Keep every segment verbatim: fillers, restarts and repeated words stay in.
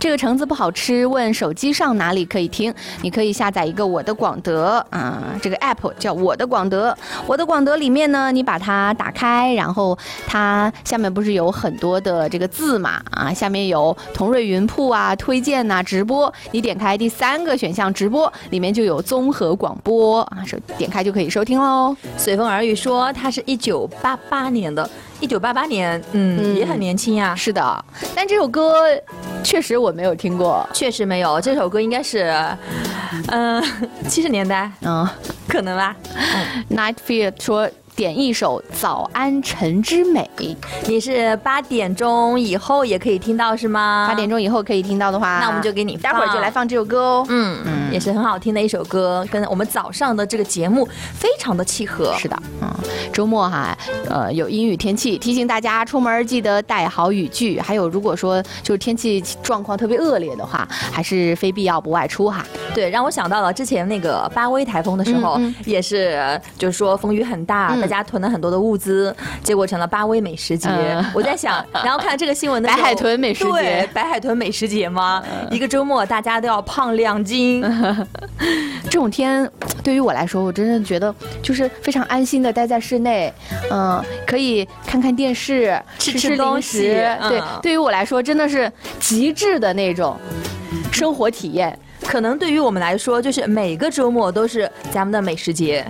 这个橙子不好吃，问手机上哪里可以听？你可以下载一个我的广德啊、呃，这个 app 叫我的广德。我的广德里面呢，你把它打开，然后它下面不是有很多的这个字嘛啊，下面有同瑞云铺啊、推荐呐、啊、直播。你点开第三个选项直播，里面就有综合广播啊，手点开就可以收听喽。 随风而语说它是一九八八年的。一九八八年，嗯，嗯也很年轻呀。 是的，但这首歌确实我没有听过， 确实没有。这首歌应该是，嗯、呃，七十年代，嗯，可能吧。 嗯、Night Fear 说。点一首《早安晨之美》， 你是八点钟以后也可以听到是吗？ 八点钟以后可以听到的话， 那我们就给你待会儿就来放这首歌哦。 嗯嗯，也是很好听的一首歌，跟我们早上的这个节目非常的契合。 是的，嗯，周末哈，呃，有阴雨天气，提醒大家出门记得带好雨具。还有，如果说就是天气状况特别恶劣的话，还是非必要不外出哈。 对，让我想到了之前那个八威台风的时候，嗯嗯也是就是说风雨很大。嗯大家囤了很多的物资，结果成了八威美食节。嗯、我在想，然后看这个新闻的时候， 白海豚美食节， 对，白海豚美食节吗？嗯、一个周末大家都要胖两斤。嗯、 这种天对于我来说，我真的觉得就是非常安心的待在室内，嗯、呃，可以看看电视， 吃吃吃零食。嗯、对，对于我来说真的是极致的那种生活体验。 可能对于我们来说，就是每个周末都是咱们的美食节。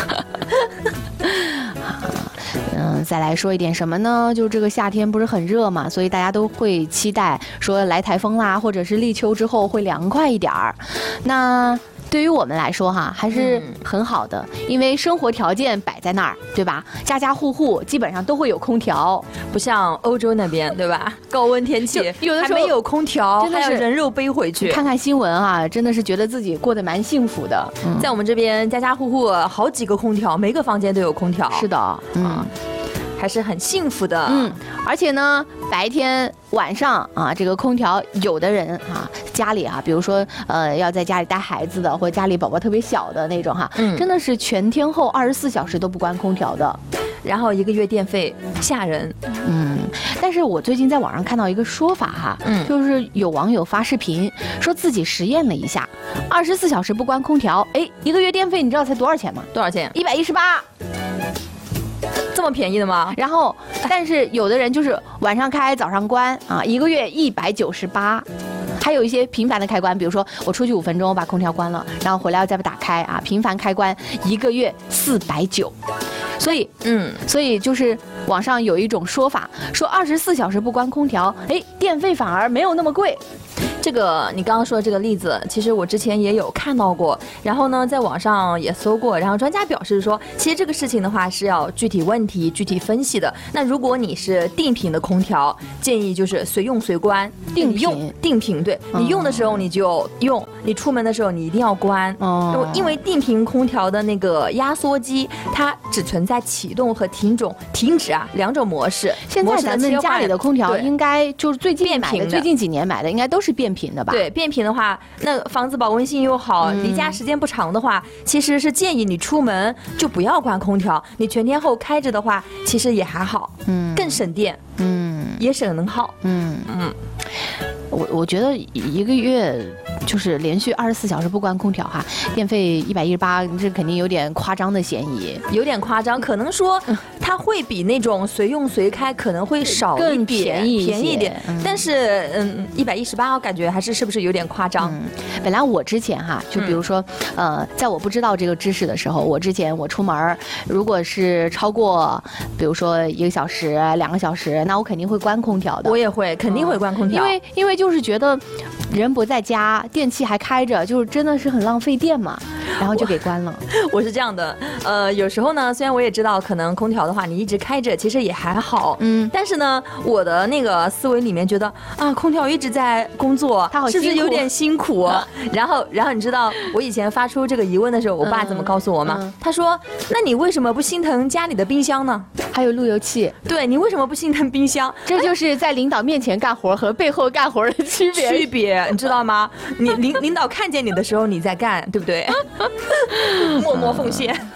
嗯，再来说一点什么呢？就这个夏天不是很热嘛，所以大家都会期待说来台风啦，或者是立秋之后会凉快一点儿。那对于我们来说哈，还是很好的，嗯、因为生活条件摆在那儿，对吧？家家户户基本上都会有空调， 不像欧洲那边，对吧？高温天气，有的时候还没有空调，真的是人肉背回去。 看看新闻啊，真的是觉得自己过得蛮幸福的。 嗯、在我们这边，家家户户好几个空调，每个房间都有空调。 是的，嗯。 还是很幸福的， 嗯，而且呢，白天晚上啊，这个空调，有的人啊，家里啊，比如说呃，要在家里带孩子的，或者家里宝宝特别小的那种哈，嗯，真的是全天候二十四小时都不关空调的， 然后一个月电费吓人， 嗯，但是我最近在网上看到一个说法哈，嗯，就是有网友发视频说自己实验了一下，二十四小时不关空调，哎，一个月电费你知道才多少钱吗？ 多少钱？ 一百一十八。 这么便宜的吗？ 然后，但是有的人就是晚上开，早上关啊，一个月一百九十八。还有一些频繁的开关，比如说我出去五分钟，我把空调关了，然后回来再把它打开啊，频繁开关，一个月四百九。所以，嗯，所以就是网上有一种说法，说二十四小时不关空调，哎，电费反而没有那么贵。 这个你刚刚说的这个例子，其实我之前也有看到过，然后呢，在网上也搜过，然后专家表示说，其实这个事情的话是要具体问题具体分析的。那如果你是定频的空调，建议就是随用随关， 定频用定频，对、嗯、你用的时候你就用，你出门的时候你一定要关。哦，因为定频空调的那个压缩机，它只存在启动和停种停止啊两种模式。 现在咱们家里的空调应该就是最近买的，最近几年买的应该都是变频的吧？ 对，变频的话，那房子保温性又好，离家时间不长的话，其实是建议你出门就不要关空调，你全天候开着的话，其实也还好，嗯，更省电，嗯，也省能耗，嗯嗯。 我我觉得一个月就是连续二十四小时不关空调哈，电费一百一十八，这肯定有点夸张的嫌疑， 有点夸张，可能说它会比那种随用随开可能会少一点， 便宜便宜一点，嗯、但是嗯，一百一十八我感觉还是是不是有点夸张？嗯、 本来我之前哈，就比如说、嗯、呃，在我不知道这个知识的时候，我之前我出门如果是超过比如说一个小时、两个小时，那我肯定会关空调的。 我也会，肯定会关空调， 嗯、因为因为就是觉得人不在家，电器还开着，就是真的是很浪费电嘛，然后就给关了。 我, 我是这样的，呃，有时候呢，虽然我也知道可能空调的话你一直开着其实也还好，嗯，但是呢，我的那个思维里面觉得啊，空调一直在工作， 它好辛苦， 是不是有点辛苦？然后，然后你知道我以前发出这个疑问的时候，我爸怎么告诉我吗？嗯嗯、他说：“那你为什么不心疼家里的冰箱呢？ 还有路由器？ 对，你为什么不心疼冰箱？ 这就是在领导面前干活和背后干活的区别。 区别，你知道吗？你领领导看见你的时候你在干，对不对？默默奉献。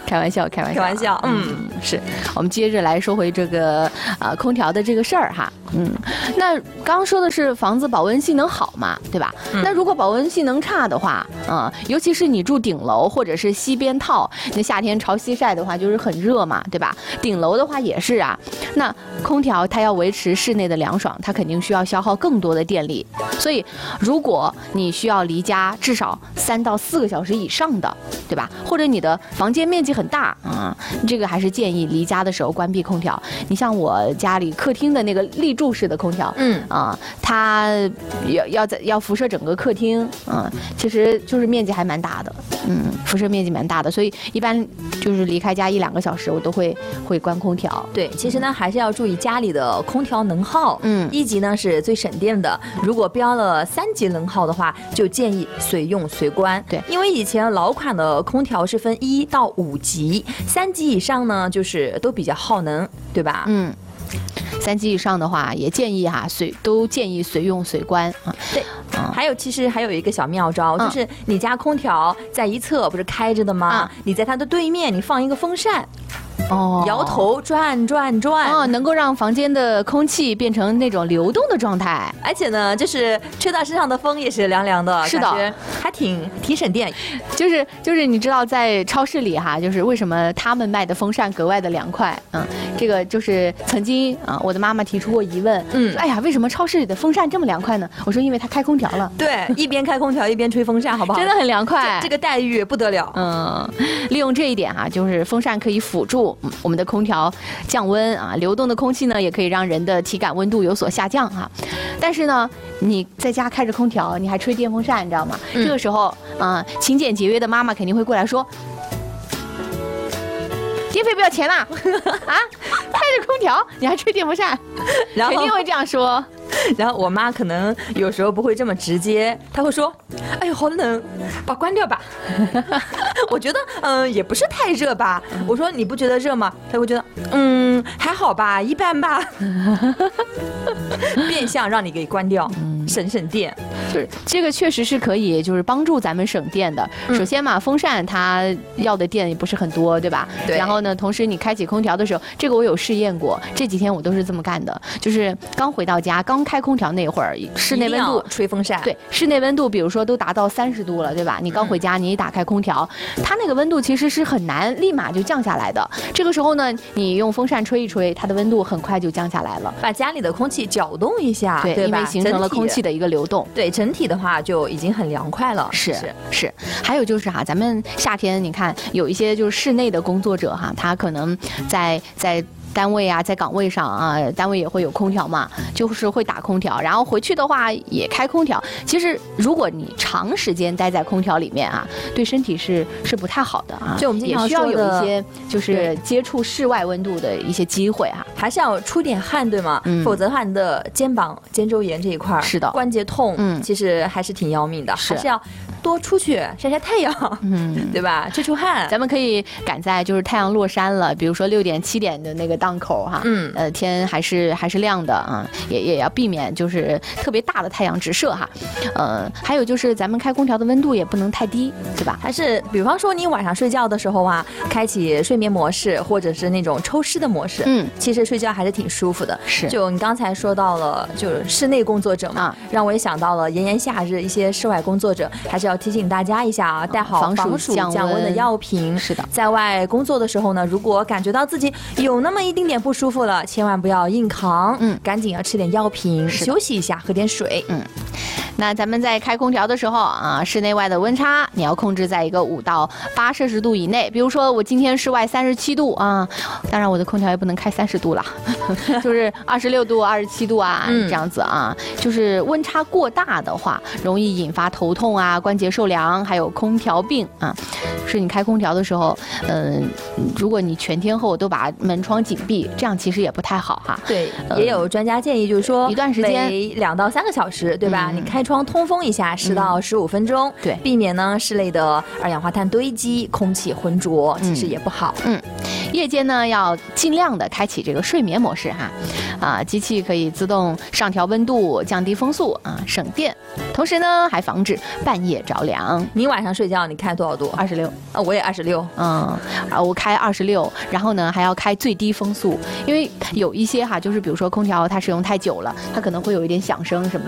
开玩笑，开玩笑， 开玩笑。嗯， 是我们接着来说回这个呃空调的这个事儿哈。嗯，那刚刚说的是房子保温性能好嘛，对吧？嗯、那如果保温性能差的话，嗯，尤其是你住顶楼或者是西边套，那夏天朝西晒的话就是很热嘛，对吧？顶楼的话也是啊。那空调它要维持室内的凉爽，它肯定需要消耗更多的电力。所以，如果你需要离家至少三到四个小时以上的，对吧？或者你的房间面积很大啊、嗯，这个还是建议离家的时候关闭空调。你像我家里客厅的那个立柱式的空调，嗯啊、呃，它要要在要辐射整个客厅，嗯、呃，其实就是面积还蛮大的，嗯，辐射面积蛮大的，所以一般就是离开家一两个小时，我都会会关空调。 对，其实呢还是要注意家里的空调能耗， 嗯， 一级呢是最省电的，如果标了三级能耗的话，就建议随用随关。 对， 因为以前老款的空调是分一到五级，三级以上呢就是都比较耗能，对吧？ 嗯。三级以上的话，也建议哈随都建议随用随关啊。 对，嗯、还有其实还有一个小妙招，嗯、就是你家空调在一侧不是开着的吗？嗯、你在它的对面，你放一个风扇。哦，摇头转转转， 哦，能够让房间的空气变成那种流动的状态， 而且呢，就是吹到身上的风也是凉凉的， 是的， 还挺挺省电。 就是就是你知道在超市里哈，就是为什么他们卖的风扇格外的凉快？嗯，这个就是曾经啊，我的妈妈提出过疑问，嗯，哎呀，为什么超市里的风扇这么凉快呢？我说因为它开空调了， 对，一边开空调一边吹风扇，好不好？ 真的很凉快， 这, 这个待遇不得了。 嗯，利用这一点哈，就是风扇可以辅助我们的空调降温啊，流动的空气呢也可以让人的体感温度有所下降哈。但是呢，你在家开着空调，你还吹电风扇，你知道吗？嗯、这个时候啊、呃，勤俭节约的妈妈肯定会过来说。电费不要钱啦！啊，开着空调你还吹电风扇，然后肯定会这样说。 然后我妈可能有时候不会这么直接，她会说：“哎呦，好冷，把关掉吧。”我觉得嗯、呃、也不是太热吧。我说你不觉得热吗？她会觉得嗯还好吧，一般吧。变相让你给关掉，省省电。 就是这个确实是可以，就是帮助咱们省电的。嗯、首先嘛，风扇它要的电也不是很多，对吧？ 对。 然后呢，同时你开启空调的时候，这个我有试验过，这几天我都是这么干的。就是刚回到家，刚开空调那会儿，室内温度吹风扇， 对，室内温度比如说都达到三十度了，对吧？你刚回家，你一打开空调，嗯、它那个温度其实是很难立马就降下来的。这个时候呢，你用风扇吹一吹，它的温度很快就降下来了， 把家里的空气搅动一下， 对， 对因为形成了空气的一个流动， 对。整体的话就已经很凉快了， 是是是。还有就是哈、啊，咱们夏天你看有一些就是室内的工作者哈、啊，他可能在在。单位啊，在岗位上啊，单位也会有空调嘛，就是会打空调，然后回去的话也开空调。其实如果你长时间待在空调里面啊，对身体是是不太好的啊。 就我们经常说的， 也需要有一些就是接触室外温度的一些机会啊， 还是要出点汗，对吗？嗯、否则的话，你的肩膀、肩周炎这一块是的， 关节痛， 嗯， 其实还是挺要命的， 是还是要多出去晒晒太阳，嗯，对吧？出出汗。 咱们可以赶在就是太阳落山了，比如说六点、七点的那个档口哈，嗯，呃，天还是还是亮的啊，也也要避免就是特别大的太阳直射哈，呃，还有就是咱们开空调的温度也不能太低，对吧？ 还是比方说你晚上睡觉的时候啊，开启睡眠模式或者是那种抽湿的模式，嗯，其实睡觉还是挺舒服的。 是， 就你刚才说到了，就是室内工作者嘛，啊、让我也想到了炎炎夏日一些室外工作者，还是要提醒大家一下啊，带好防暑降温的药品。 是的， 在外工作的时候呢，如果感觉到自己有那么一丁点不舒服了，千万不要硬扛，嗯，赶紧要吃点药品，休息一下，喝点水， 嗯。那咱们在开空调的时候啊，室内外的温差你要控制在一个五到八摄氏度以内。比如说我今天室外三十七度啊，当然我的空调也不能开三十度了，就是二十六度、二十七度啊、嗯、这样子啊。就是温差过大的话，容易引发头痛啊、关节受凉，还有空调病啊。是你开空调的时候，嗯、呃，如果你全天候都把门窗紧闭，这样其实也不太好哈。 对，呃、也有专家建议，就是说一段时间每两到三个小时，对吧？嗯、你开窗通风一下，十到十五分钟，嗯、 对， 避免呢室内的二氧化碳堆积、空气浑浊，其实也不好。 嗯， 夜间呢要尽量的开启这个睡眠模式哈，啊，机器可以自动上调温度、降低风速啊，省电，同时呢还防止半夜着凉。 你晚上睡觉你开多少度？ 二十六啊，我也二十六。 嗯，啊，我开二十六，然后呢还要开最低风速，因为有一些哈，就是比如说空调它使用太久了，它可能会有一点响声什么的。